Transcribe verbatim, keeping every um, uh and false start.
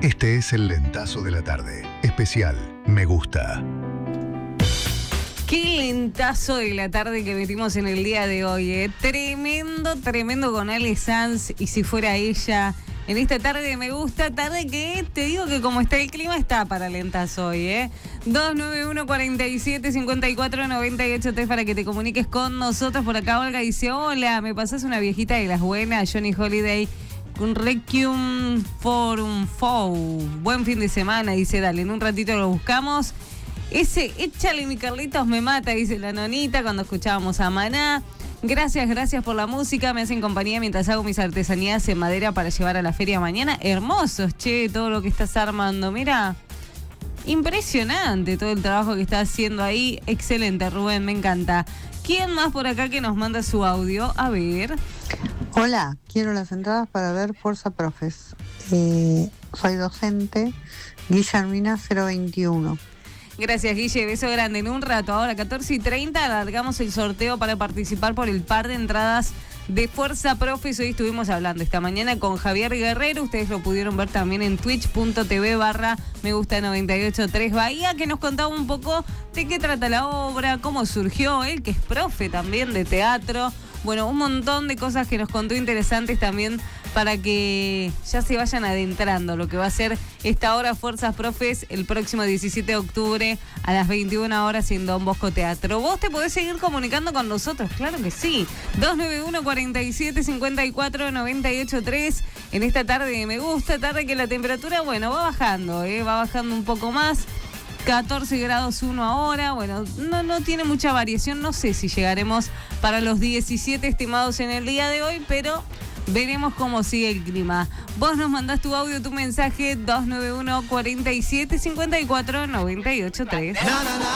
Este es el Lentazo de la Tarde. Especial Me Gusta. Qué lentazo de la tarde que metimos en el día de hoy, ¿eh? Tremendo, tremendo con Ale Sanz. Y si fuera ella, en esta tarde de Me Gusta, tarde que te digo que como está el clima, está para lentazo hoy, ¿eh? dos nueve uno, cuatro siete, cinco cuatro, nueve ocho tres para que te comuniques con nosotros. Por acá Olga dice, hola, me pasás una viejita de las buenas, Johnny Holiday, un Requiem for un Foe. Buen fin de semana, dice, dale, en un ratito lo buscamos. Ese, échale mi Carlitos me mata, dice la nonita cuando escuchábamos a Maná. Gracias, gracias por la música, me hacen compañía mientras hago mis artesanías en madera para llevar a la feria mañana. Hermosos, che, todo lo que estás armando, mira. Impresionante todo el trabajo que estás haciendo ahí. Excelente, Rubén, me encanta. ¿Quién más por acá que nos manda su audio? A ver. Hola, quiero las entradas para ver Fuerza Profes. Eh, soy docente, Guillermina cero veintiuno. Gracias, Guille, beso grande. En un rato, ahora catorce y treinta, alargamos el sorteo para participar por el par de entradas de Fuerza Profes. Hoy estuvimos hablando esta mañana con Javier Guerrero. Ustedes lo pudieron ver también en twitch.tv barra me gusta noventa y ocho tres Bahía, que nos contaba un poco de qué trata la obra, cómo surgió él, que es profe también de teatro. Bueno, un montón de cosas que nos contó interesantes también para que ya se vayan adentrando lo que va a ser esta obra Fuerzas Profes el próximo diecisiete de octubre a las veintiuna horas en Don Bosco Teatro. Vos te podés seguir comunicando con nosotros, claro que sí. dos nueve uno, cuatro siete, cinco cuatro, nueve ocho tres en esta tarde de Me Gusta, tarde que la temperatura, bueno, va bajando, ¿eh? va bajando un poco más. catorce grados uno ahora, bueno, no, no tiene mucha variación, no sé si llegaremos para los diecisiete estimados en el día de hoy, pero veremos cómo sigue el clima. Vos nos mandás tu audio, tu mensaje, dos nueve uno, cuatro siete, cinco cuatro, nueve ocho tres.